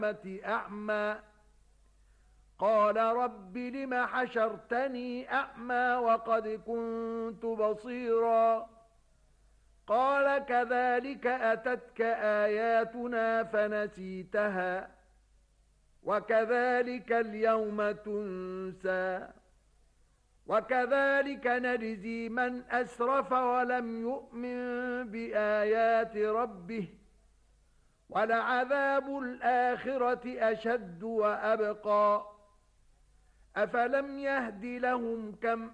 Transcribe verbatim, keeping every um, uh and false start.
أعمى قال رب لم حشرتني أعمى وقد كنت بصيرا قال كذلك أتتك آياتنا فنسيتها وكذلك اليوم تنسى وكذلك نجزي من أسرف ولم يؤمن بآيات ربه ولعذاب الآخرة أشد وأبقى أفلم يهد لهم كم